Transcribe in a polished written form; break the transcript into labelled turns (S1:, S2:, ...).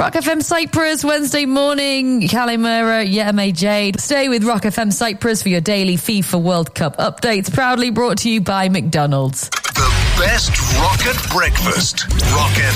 S1: Rock FM Cyprus, Wednesday morning. Calais Mura, Yetame Jade. Stay with Rock FM Cyprus for your daily FIFA World Cup updates. Proudly brought to you by McDonald's.
S2: The best rocket breakfast. Rock FM.